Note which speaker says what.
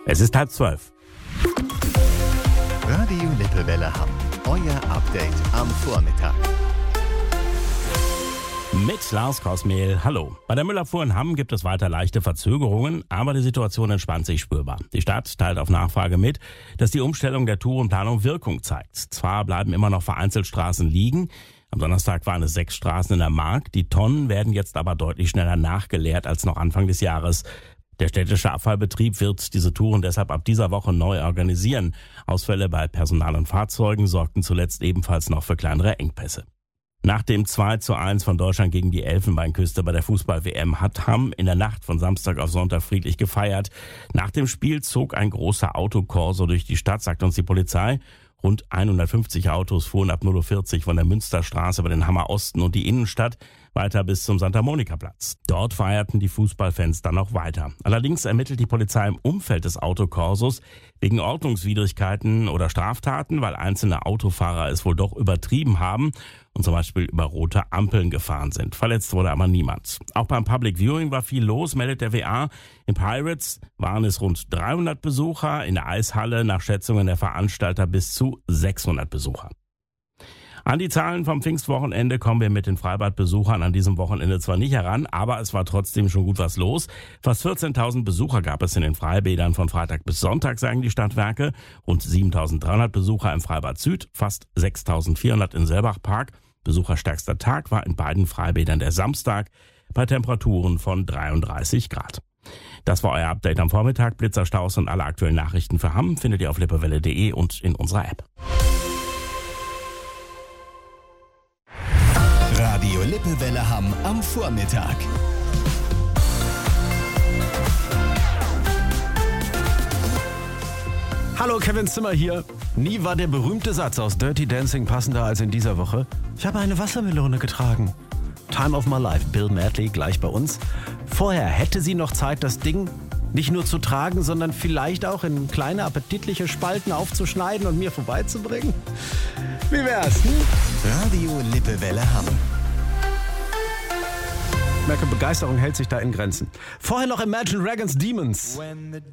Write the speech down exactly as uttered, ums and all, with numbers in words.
Speaker 1: Es ist halb zwölf.
Speaker 2: Radio Lippewelle Hamm. Euer Update am Vormittag.
Speaker 1: Mit Lars Kosmehl, hallo. Bei der Müllabfuhr in Hamm gibt es weiter leichte Verzögerungen, aber die Situation entspannt sich spürbar. Die Stadt teilt auf Nachfrage mit, dass die Umstellung der Tourenplanung Wirkung zeigt. Zwar bleiben immer noch vereinzelt Straßen liegen. Am Donnerstag waren es sechs Straßen in der Mark. Die Tonnen werden jetzt aber deutlich schneller nachgeleert als noch Anfang des Jahres. Der städtische Abfallbetrieb wird diese Touren deshalb ab dieser Woche neu organisieren. Ausfälle bei Personal und Fahrzeugen sorgten zuletzt ebenfalls noch für kleinere Engpässe. Nach dem zwei zu eins von Deutschland gegen die Elfenbeinküste bei der Fußball-W M hat Hamm in der Nacht von Samstag auf Sonntag friedlich gefeiert. Nach dem Spiel zog ein großer Autokorso durch die Stadt, sagt uns die Polizei. Rund hundertfünfzig Autos fuhren ab null Uhr vierzig von der Münsterstraße über den Hammer Osten und die Innenstadt weiter bis zum Santa-Monika-Platz. Dort feierten die Fußballfans dann noch weiter. Allerdings ermittelt die Polizei im Umfeld des Autokorsos wegen Ordnungswidrigkeiten oder Straftaten, weil einzelne Autofahrer es wohl doch übertrieben haben und zum Beispiel über rote Ampeln gefahren sind. Verletzt wurde aber niemand. Auch beim Public Viewing war viel los, meldet der W A. Im Pirates waren es rund dreihundert Besucher, in der Eishalle nach Schätzungen der Veranstalter bis zu sechshundert Besucher. An die Zahlen vom Pfingstwochenende kommen wir mit den Freibadbesuchern an diesem Wochenende zwar nicht heran, aber es war trotzdem schon gut was los. Fast vierzehntausend Besucher gab es in den Freibädern von Freitag bis Sonntag, sagen die Stadtwerke. Rund siebentausenddreihundert Besucher im Freibad Süd, fast sechstausendvierhundert im Selbachpark. Besucherstärkster Tag war in beiden Freibädern der Samstag bei Temperaturen von dreiunddreißig Grad. Das war euer Update am Vormittag. Blitzer, Staus und alle aktuellen Nachrichten für Hamm findet ihr auf lippewelle punkt de und in unserer App.
Speaker 2: Radio Lippewelle Hamm am Vormittag.
Speaker 3: Hallo, Kevin Zimmer hier. Nie war der berühmte Satz aus Dirty Dancing passender als in dieser Woche. Ich habe eine Wassermelone getragen. Time of my life, Bill Medley, gleich bei uns. Vorher hätte sie noch Zeit, das Ding nicht nur zu tragen, sondern vielleicht auch in kleine appetitliche Spalten aufzuschneiden und mir vorbeizubringen. Wie wär's? Hm?
Speaker 2: Radio Lippewelle Hamm.
Speaker 3: Ich merke, Begeisterung hält sich da in Grenzen. Vorher noch Imagine Dragons Demons.